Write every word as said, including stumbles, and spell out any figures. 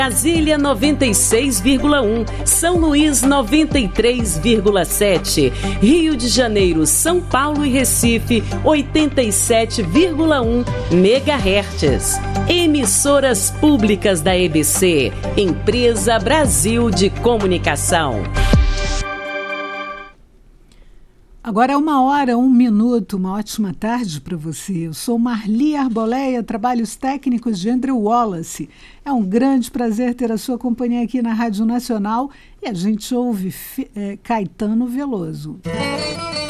Brasília noventa e seis vírgula um, São Luís noventa e três vírgula sete, Rio de Janeiro, São Paulo e Recife oitenta e sete vírgula um megahertz. Emissoras públicas da E B C, Empresa Brasil de Comunicação. Agora é uma hora, um minuto, uma ótima tarde para você. Eu sou Marli Arboleia, trabalhos técnicos de Andrew Wallace. É um grande prazer ter a sua companhia aqui na Rádio Nacional e a gente ouve é, Caetano Veloso.